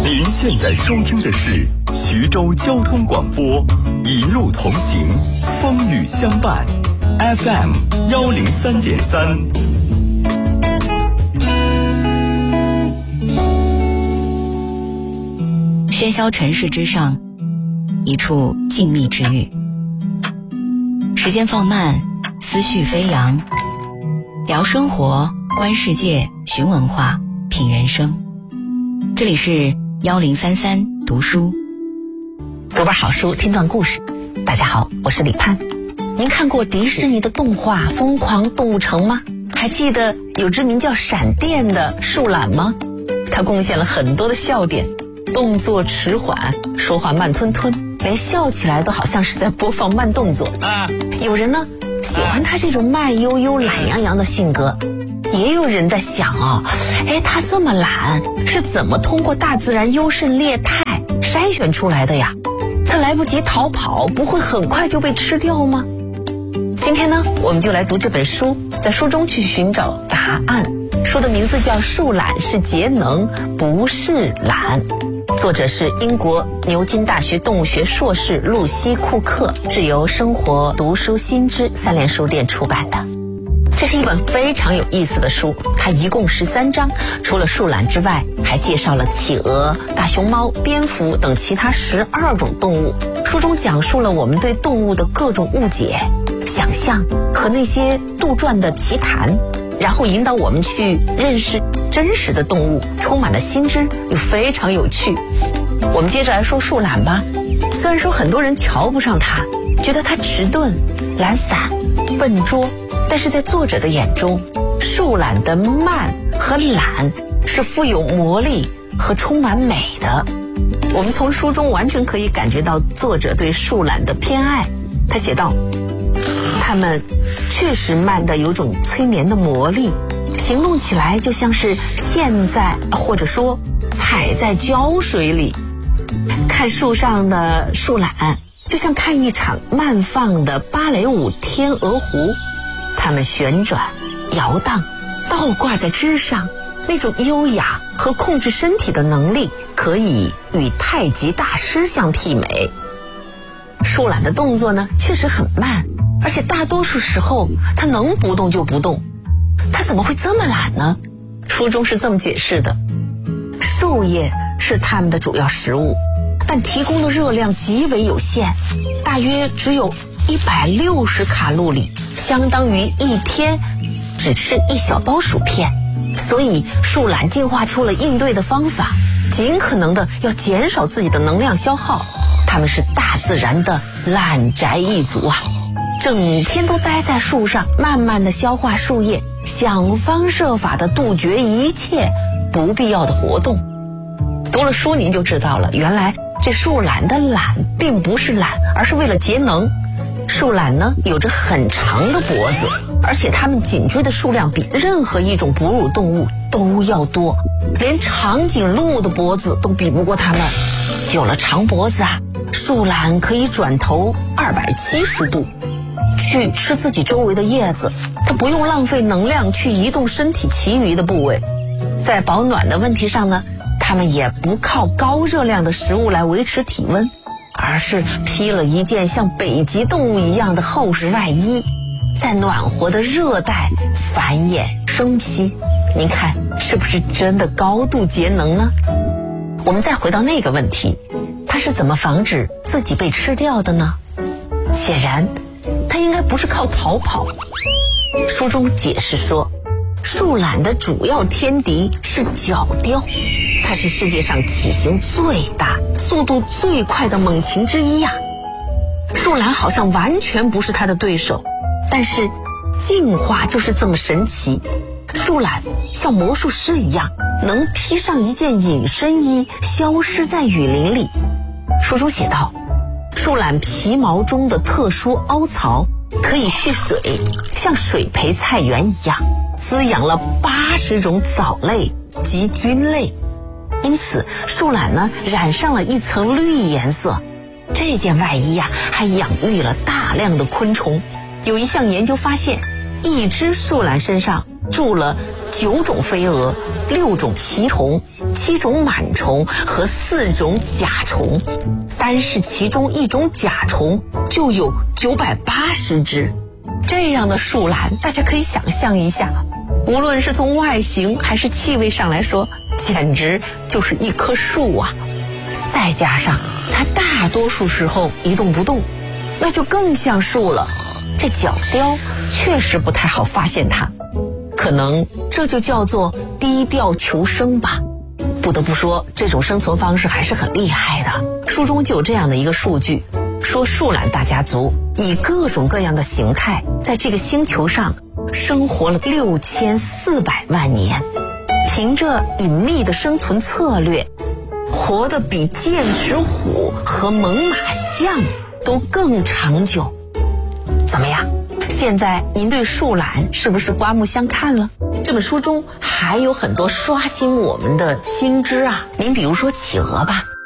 您现在收听的是徐州交通广播，一路同行，风雨相伴 ，FM 103.3。 喧嚣尘世之上，一处静谧之域。时间放慢，思绪飞扬，聊生活，观世界，寻文化，品人生。这里是1033读书， 读本好书，听段故事。大家好，我是李盼。您看过迪士尼的动画《疯狂动物城》吗？还记得有只名叫闪电的树懒吗？它贡献了很多的笑点，动作迟缓，说话慢吞吞，连笑起来都好像是在播放慢动作。有人呢喜欢他这种慢悠悠、懒洋洋的性格，也有人在想他这么懒，是怎么通过大自然优胜劣汰筛选出来的呀？他来不及逃跑，不会很快就被吃掉吗？今天呢，我们就来读这本书，在书中去寻找答案。书的名字叫《树懒是节能，不是懒》，作者是英国牛津大学动物学硕士露西·库克，是由生活读书新知三联书店出版的。这是一本非常有意思的书，它一共13章，除了树懒之外，还介绍了企鹅、大熊猫、蝙蝠等其他12种动物。书中讲述了我们对动物的各种误解、想象和那些杜撰的奇谈，然后引导我们去认识真实的动物，充满了新知，又非常有趣。我们接着来说树懒吧。虽然说很多人瞧不上它，觉得它迟钝、懒散、笨拙，但是在作者的眼中，树懒的慢和懒是富有魔力和充满美的。我们从书中完全可以感觉到作者对树懒的偏爱。他写道，它们确实慢得有种催眠的魔力，行动起来就像是陷在或者说踩在胶水里。看树上的树懒就像看一场慢放的芭蕾舞天鹅湖，它们旋转摇荡倒挂在枝上，那种优雅和控制身体的能力可以与太极大师相媲美。树懒的动作呢确实很慢，而且大多数时候它能不动就不动。它怎么会这么懒呢？书中是这么解释的，树叶是它们的主要食物，但提供的热量极为有限，大约只有160卡路里，相当于一天只吃1小包薯片。所以树懒进化出了应对的方法，尽可能的要减少自己的能量消耗。它们是大自然的懒宅一族啊，整天都待在树上，慢慢的消化树叶，想方设法的杜绝一切不必要的活动。读了书您就知道了，原来这树懒的懒并不是懒，而是为了节能。树懒呢有着很长的脖子，而且它们颈椎的数量比任何一种哺乳动物都要多，连长颈鹿的脖子都比不过它们。有了长脖子啊，树懒可以转头270度去吃自己周围的叶子，它不用浪费能量去移动身体其余的部位。在保暖的问题上呢，它们也不靠高热量的食物来维持体温，而是披了一件像北极动物一样的厚实外衣，在暖和的热带繁衍生息。您看是不是真的高度节能呢？我们再回到那个问题，它是怎么防止自己被吃掉的呢？显然它应该不是靠逃跑。书中解释说，树懒的主要天敌是角雕，它是世界上体型最大、速度最快的猛禽之一啊。树懒好像完全不是它的对手，但是进化就是这么神奇。树懒像魔术师一样，能披上一件隐身衣，消失在雨林里。书中写道，树懒皮毛中的特殊凹槽可以蓄水，像水培菜园一样，滋养了80种藻类及菌类。因此树懒呢染上了一层绿颜色。这件外衣呀还养育了大量的昆虫。有一项研究发现，一只树懒身上住了 9种飞蛾、6种蜱虫、7种螨虫和4种甲虫。单是其中一种甲虫就有980只。这样的树懒，大家可以想象一下，无论是从外形还是气味上来说，简直就是一棵树啊！再加上它大多数时候一动不动，那就更像树了。这角雕确实不太好发现它，可能这就叫做低调求生吧。不得不说，这种生存方式还是很厉害的。书中就有这样的一个数据，说树懒大家族以各种各样的形态在这个星球上生活了6400万年，凭着隐秘的生存策略，活得比剑齿虎和猛犸象都更长久。怎么样？现在您对树懒是不是刮目相看了？这本书中还有很多刷新我们的新知啊！您比如说企鹅吧，